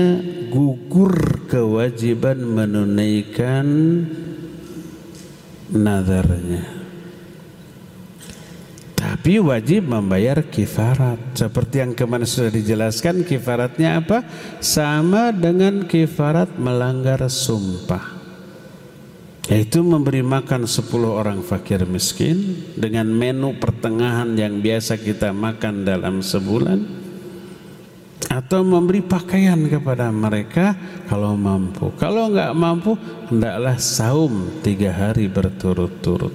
gugur kewajiban menunaikan nadarnya, tapi wajib membayar kifarat. Seperti yang kemarin sudah dijelaskan, kifaratnya apa? Sama dengan kifarat melanggar sumpah, yaitu memberi makan 10 orang fakir miskin dengan menu pertengahan yang biasa kita makan dalam sebulan, atau memberi pakaian kepada mereka kalau mampu. Kalau enggak mampu, hendaklah saum 3 hari berturut-turut.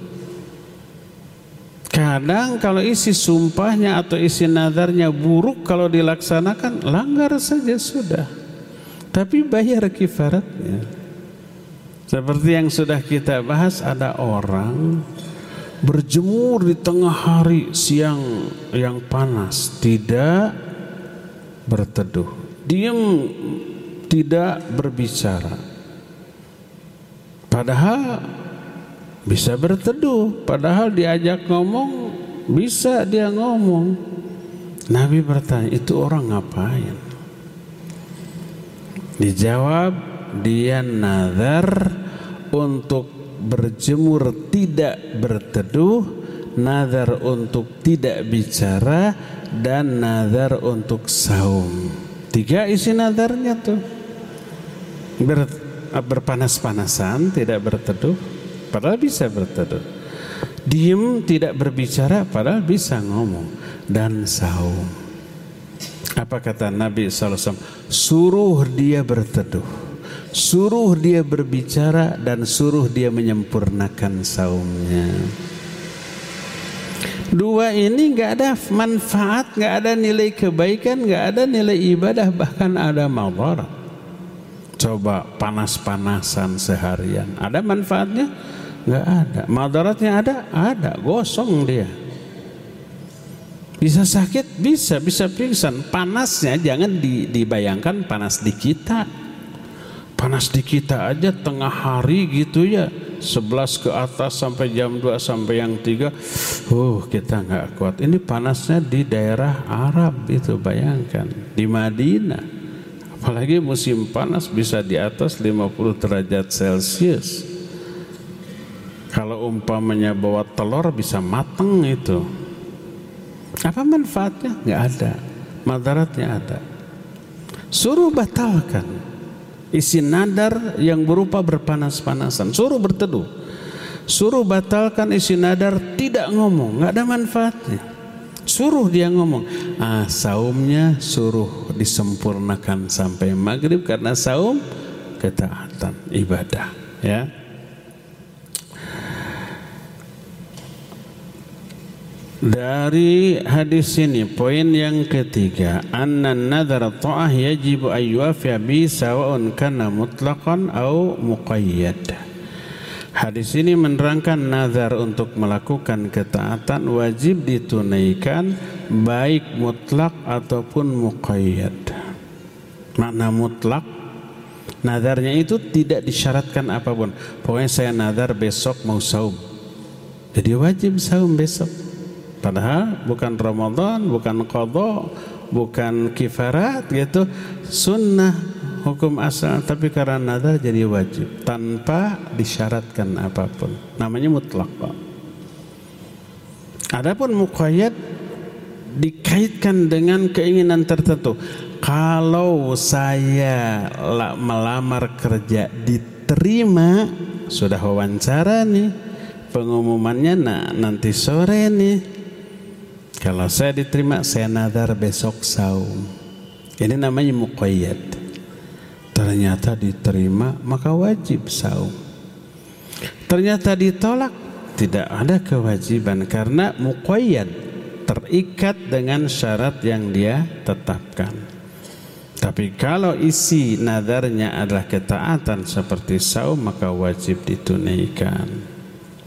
Kadang kalau isi sumpahnya atau isi nadarnya buruk, kalau dilaksanakan langgar saja sudah, tapi bayar kifaratnya. Seperti yang sudah kita bahas, ada orang berjemur di tengah hari siang yang panas, tidak berteduh, diam, tidak berbicara, padahal bisa berteduh, padahal diajak ngomong bisa dia ngomong. Nabi bertanya, itu orang ngapain? Dijawab, dia nazar untuk berjemur tidak berteduh, nazar untuk tidak bicara, dan nazar untuk saum. 3 isi nazarnya tuh. Berpanas-panasan, tidak berteduh, padahal bisa berteduh. Diam, tidak berbicara, padahal bisa ngomong. Dan saum. Apa kata Nabi SAW? Suruh dia berteduh, suruh dia berbicara, dan suruh dia menyempurnakan saumnya. 2 ini nggak ada manfaat, nggak ada nilai kebaikan, nggak ada nilai ibadah, bahkan ada madarat. Coba panas-panasan seharian, ada manfaatnya? Nggak ada. Madaratnya ada? Ada. Gosong dia. Bisa sakit? Bisa pingsan. Panasnya jangan dibayangkan panas di kita. Panas di kita aja tengah hari gitu ya, 11 ke atas sampai jam 2 sampai yang 3, kita nggak kuat. Ini panasnya di daerah Arab itu, bayangkan, di Madinah, apalagi musim panas bisa di atas 50 derajat Celcius. Kalau umpamanya bawa telur bisa mateng itu. Apa manfaatnya? Nggak ada. Madaratnya ada. Suruh batalkan isi nadar yang berupa berpanas-panasan, suruh berteduh, suruh batalkan isi nadar tidak ngomong, nggak ada manfaatnya. Suruh dia ngomong. Saumnya suruh disempurnakan sampai maghrib, karena saum ketaatan, ibadah, ya. Dari hadis ini poin yang ketiga, anna nadhar ta'ah yajibu ayyuafiya bi sawa'un kana mutlaqan au muqayyad. Hadis ini menerangkan nazar untuk melakukan ketaatan wajib ditunaikan baik mutlak ataupun muqayyad. Makna mutlak, nazarnya itu tidak disyaratkan apapun. Pokoknya saya nazar besok mau saum, jadi wajib saum besok. Padahal bukan Ramadan, bukan qadha, bukan kifarat gitu, sunnah hukum asal, tapi karena nazar jadi wajib tanpa disyaratkan apapun. Namanya mutlak. Adapun muqayyad dikaitkan dengan keinginan tertentu. Kalau saya melamar kerja diterima, sudah wawancara nih, pengumumannya nanti sore nih. Kalau saya diterima, saya nazar besok saum. Ini namanya muqayyad. Ternyata diterima, maka wajib saum. Ternyata ditolak, tidak ada kewajiban, karena muqayyad, terikat dengan syarat yang dia tetapkan. Tapi kalau isi nazarnya adalah ketaatan seperti saum, maka wajib ditunaikan.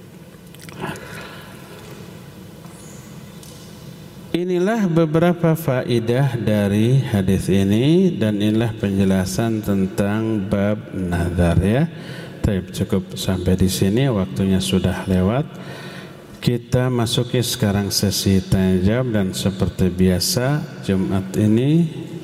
Inilah beberapa faedah dari hadis ini, dan inilah penjelasan tentang bab nazar, ya. Cukup sampai di sini, waktunya sudah lewat. Kita masuki sekarang sesi tanya jawab, dan seperti biasa Jumat ini